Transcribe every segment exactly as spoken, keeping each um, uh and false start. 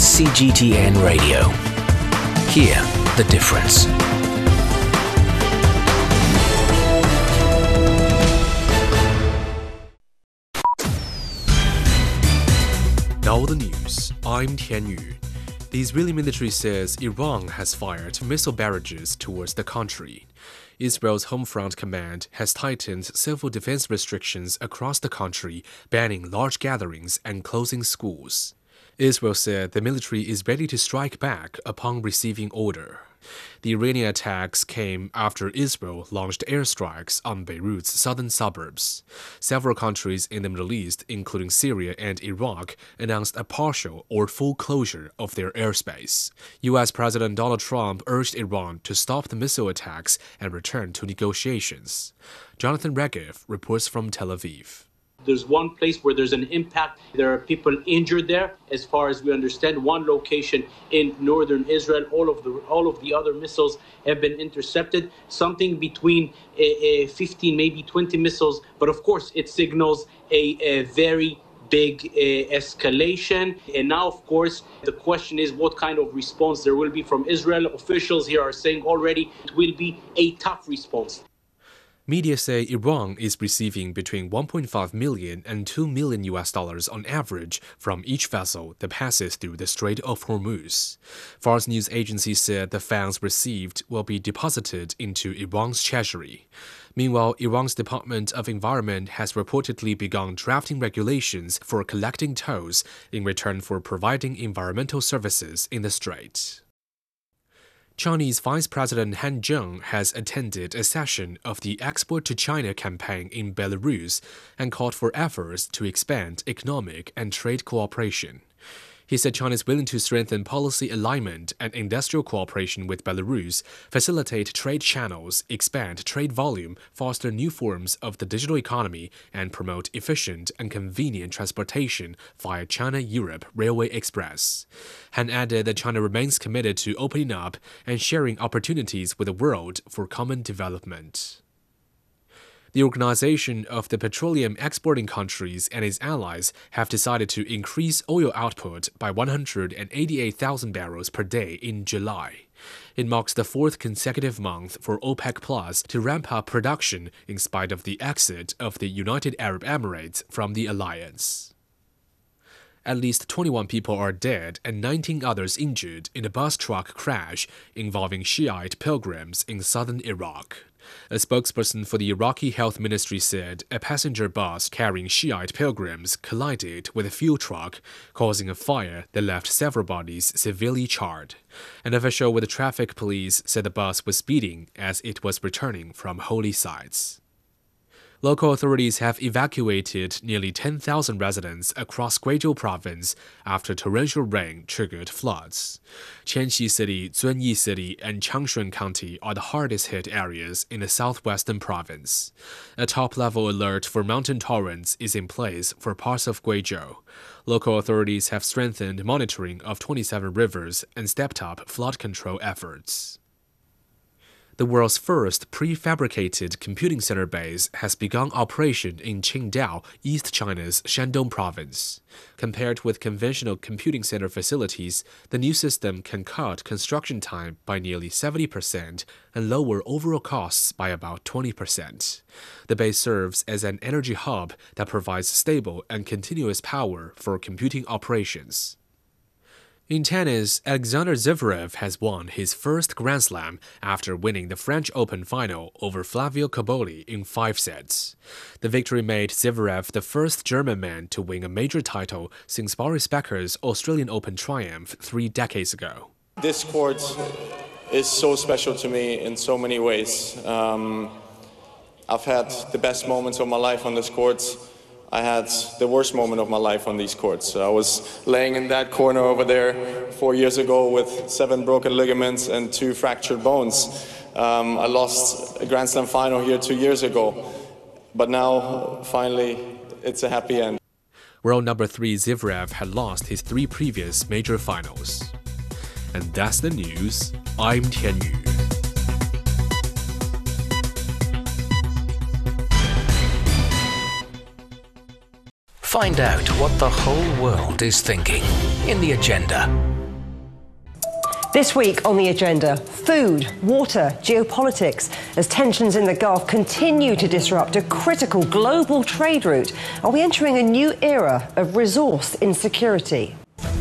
C G T N Radio. Hear the difference. Now the news. I'm Tian Yu. The Israeli military says Iran has fired missile barrages towards the country. Israel's Home Front Command has tightened civil defense restrictions across the country, banning large gatherings and closing schools. Israel said the military is ready to strike back upon receiving order. The Iranian attacks came after Israel launched airstrikes on Beirut's southern suburbs. Several countries in the Middle East, including Syria and Iraq, announced a partial or full closure of their airspace. U S President Donald Trump urged Iran to stop the missile attacks and return to negotiations. Jonathan Regev reports from Tel Aviv. There's one place where there's an impact. There are people injured there, as far as we understand. One location in northern Israel. All of the all of the other missiles have been intercepted. Something between uh, uh, fifteen, maybe twenty missiles. But of course, it signals a, a very big uh, escalation. And now, of course, the question is what kind of response there will be from Israel. Officials here are saying already it will be a tough response. Media say Iran is receiving between one point five million and two million U S dollars on average from each vessel that passes through the Strait of Hormuz. Fars news agency said the funds received will be deposited into Iran's treasury. Meanwhile, Iran's Department of Environment has reportedly begun drafting regulations for collecting tolls in return for providing environmental services in the strait. Chinese Vice President Han Zheng has attended a session of the Export to China campaign in Belarus and called for efforts to expand economic and trade cooperation. He said China is willing to strengthen policy alignment and industrial cooperation with Belarus, facilitate trade channels, expand trade volume, foster new forms of the digital economy, and promote efficient and convenient transportation via China-Europe Railway Express. Han added that China remains committed to opening up and sharing opportunities with the world for common development. The Organization of the Petroleum Exporting Countries and its allies have decided to increase oil output by one hundred eighty-eight thousand barrels per day in July. It marks the fourth consecutive month for OPEC Plus to ramp up production in spite of the exit of the United Arab Emirates from the alliance. At least twenty-one people are dead and nineteen others injured in a bus truck crash involving Shiite pilgrims in southern Iraq. A spokesperson for the Iraqi Health Ministry said a passenger bus carrying Shiite pilgrims collided with a fuel truck, causing a fire that left several bodies severely charred. An official with the traffic police said the bus was speeding as it was returning from holy sites. Local authorities have evacuated nearly ten thousand residents across Guizhou province after torrential rain triggered floods. Qianxi City, Zunyi City, and Changshan County are the hardest-hit areas in the southwestern province. A top-level alert for mountain torrents is in place for parts of Guizhou. Local authorities have strengthened monitoring of twenty-seven rivers and stepped up flood control efforts. The world's first prefabricated computing center base has begun operation in Qingdao, East China's Shandong province. Compared with conventional computing center facilities, the new system can cut construction time by nearly seventy percent and lower overall costs by about twenty percent. The base serves as an energy hub that provides stable and continuous power for computing operations. In tennis, Alexander Zverev has won his first Grand Slam after winning the French Open final over Flavio Cobolli in five sets. The victory made Zverev the first German man to win a major title since Boris Becker's Australian Open triumph three decades ago. This court is so special to me in so many ways. Um, I've had the best moments of my life on this court. I had the worst moment of my life on these courts. I was laying in that corner over there four years ago with seven broken ligaments and two fractured bones. Um, I lost a Grand Slam final here two years ago. But now, finally, it's a happy end. World number three Zverev had lost his three previous major finals. And that's the news. I'm Tian Yu. Find out what the whole world is thinking in the agenda. This week on the agenda, food, water, geopolitics. As tensions in the Gulf continue to disrupt a critical global trade route, are we entering a new era of resource insecurity?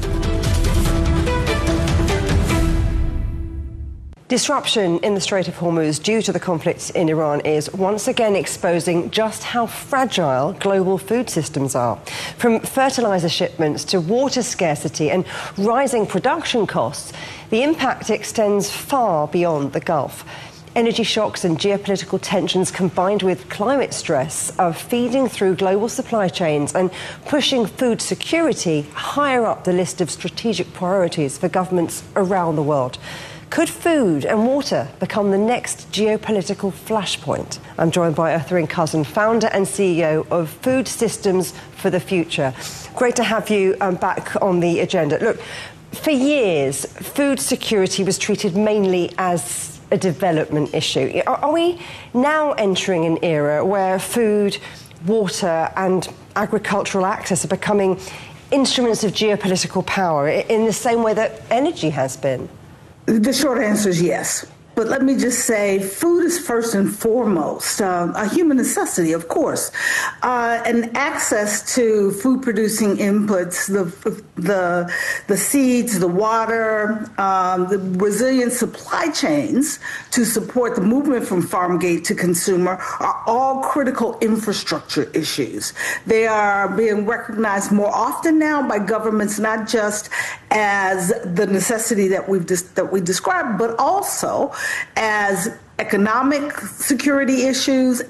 Disruption in the Strait of Hormuz due to the conflict in Iran is once again exposing just how fragile global food systems are. From fertilizer shipments to water scarcity and rising production costs, the impact extends far beyond the Gulf. Energy shocks and geopolitical tensions combined with climate stress are feeding through global supply chains and pushing food security higher up the list of strategic priorities for governments around the world. Could food and water become the next geopolitical flashpoint? I'm joined by Eartharin Cousin, founder and C E O of Food Systems for the Future. Great to have you um, back on the agenda. Look, for years, food security was treated mainly as a development issue. Are, are we now entering an era where food, water and agricultural access are becoming instruments of geopolitical power in the same way that energy has been? The short answer is yes. But let me just say, food is first and foremost uh, a human necessity, of course, uh, and access to food-producing inputs, the the the seeds, the water, um, the resilient supply chains to support the movement from farm gate to consumer are all critical infrastructure issues. They are being recognized more often now by governments, not just as the necessity that we've dis- that we described, but also as economic security issues